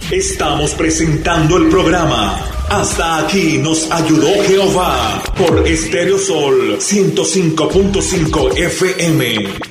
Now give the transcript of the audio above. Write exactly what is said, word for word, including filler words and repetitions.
Estamos presentando el programa Hasta aquí nos ayudó Jehová por Estéreo Sol ciento cinco punto cinco F M.